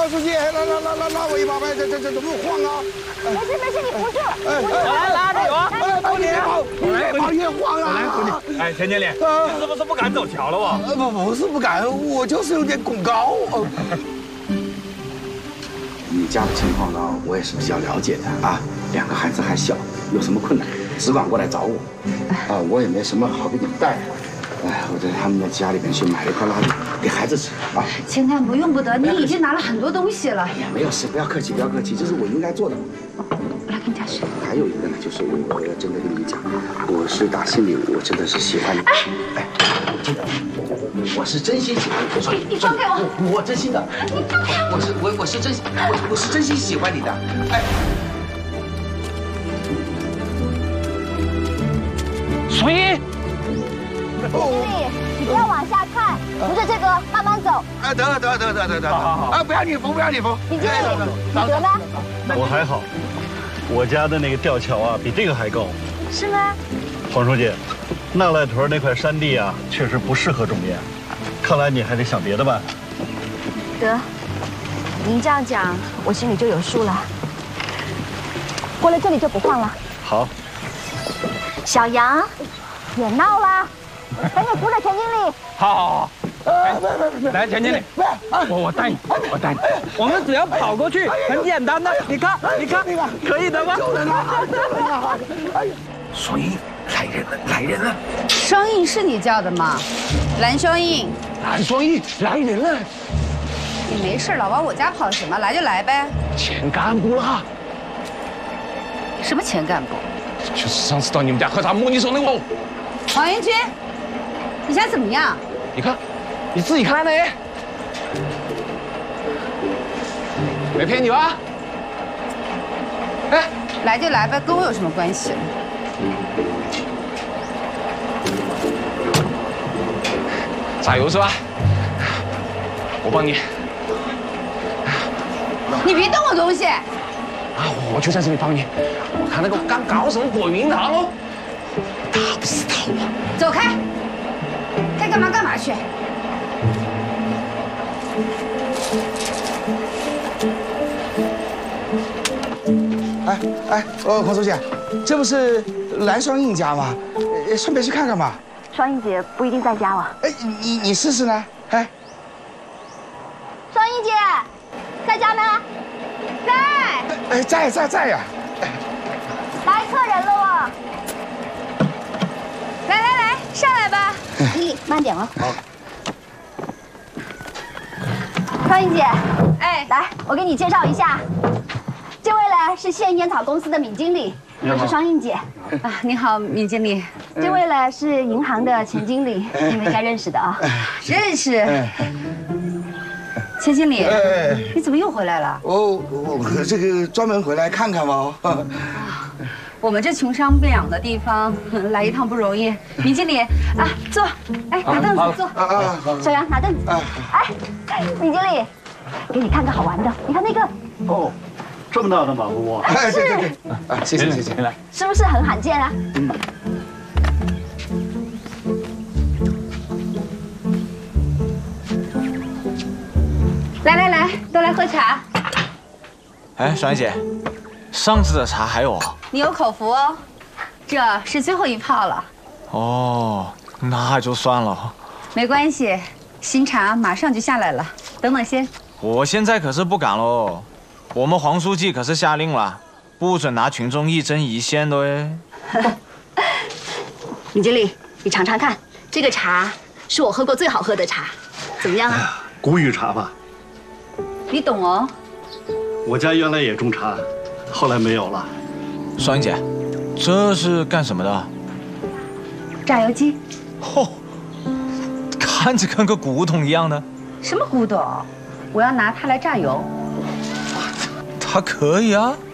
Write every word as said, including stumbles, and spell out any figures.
王书记，拉拉拉拉拉我一把呗，这这这怎么晃啊？ 没事没事，你扶住。 哎， 来拉着有啊！ 哎，过年好，越跑越晃啊！ 来，姑娘，哎，田经理，你是不是不敢走桥了哇？ 呃，不，不是不敢，我就是有点恐高。你家的情况呢，我也是比较了解的啊。两个孩子还小，有什么困难只管过来找我。啊，我也没什么好给你带。哎，我在他们的家里面去买了一块腊肉给孩子吃啊。 青探不用不得，你已经拿了很多东西了。 哎呀，没有事，不要客气，不要客气，这是我应该做的。 我来给你加水。 还有一个呢，就是我我要真的跟你讲，我是打心里我真的是喜欢你。哎，哎，真的，我是真心喜欢你。所以你放开我！ 我我真心的。 你放开我！ 我是我我是真我我是真心喜欢你的。哎， 所以。 经理，你不要往下看，扶着这个慢慢走。 啊，得了得了得了得了得了，啊，不要你扶，不要你扶。 李经理，你得呢？ 我还好，我家的那个吊桥啊，比这个还高。 是吗？ 黄书记，那赖屯那块山地啊，确实不适合种烟，看来你还得想别的办法。 得，您这样讲，我心里就有数了。过了这里就不晃了。 好。 小杨，别闹了。 等你扶着田经理。 好，好，好。哎，来，田经理，我我带你，我带你。我们只要跑过去，很简单的。你看，你看，可以的吗？ 所以来人了，来人了！ 双印是你叫的吗？蓝双印。 蓝双印来人了！ 你没事老往我家跑什么？来就来呗。 前干部了。 什么前干部？ 就是上次到你们家喝茶摸你手那个。 黄云军。 你想怎么样？ 你看，你自己看呢。没骗你吧？哎， 来就来呗，跟我有什么关系？ 加油是吧？我帮你。 你别动我东西！ 啊，我就在这里帮你。我看那个刚搞什么果云堂哦，打不死他我。 走开！ 该干嘛干嘛去！ 哎哎，呃，黄书记，这不是蓝双印家吗？呃，顺便去看看吧。 双印姐不一定在家了。 哎，你你试试呢？哎， 双印姐，在家吗？在。 哎，在在在呀。 来客人了哦。 来来来，上来吧。 你慢点哦。好。双英姐，哎，来，我给你介绍一下，这位呢是县烟草公司的闵经理，我是双英姐。 啊，你好，闵经理。 这位呢是银行的钱经理，你们应该认识的啊。 认识。钱经理，你怎么又回来了？ 我我这个专门回来看看嘛。 我们这穷乡僻壤的地方来一趟不容易，闵经理啊，坐，哎，拿凳子坐。 啊啊， 小杨拿凳子。哎，闵经理，给你看个好玩的，你看那个。 哦，这么大的马蜂窝。 哎，对对对，啊，谢谢谢谢， 来， 是不是很罕见啊？嗯。 来来来，都来喝茶。 哎，双姐，上次的茶还有啊？ 你有口福哦，这是最后一泡了。 哦，那就算了。 没关系，新茶马上就下来了。等等先。 我现在可是不敢喽，我们黄书记可是下令了，不准拿群众一针一线的哎。 闵经理，你尝尝看，这个茶是我喝过最好喝的茶，怎么样啊？ 古语茶吧。 你懂哦。 我家原来也种茶，后来没有了。 双英姐，这是干什么的？ 榨油机。 嚯、哦，看着跟个古董一样的。 什么古董？我要拿它来榨油。 它可以啊。